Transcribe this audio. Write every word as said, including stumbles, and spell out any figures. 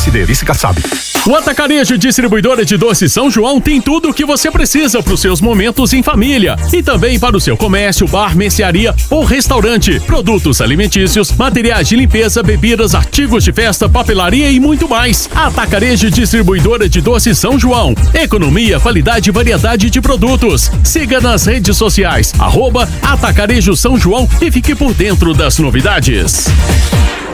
S D, Vice Kassab. O Atacarejo Distribuidora de Doces São João tem tudo o que você precisa para os seus momentos em família e também para o seu comércio, bar, mercearia ou restaurante. Produtos alimentícios, materiais de limpeza, bebidas, artigos de festa, papelaria e muito mais. Atacarejo Distribuidora de Doces São João. Economia, qualidade e variedade de produtos. Siga nas redes sociais, arroba Atacarejo São João e fique por dentro das novidades.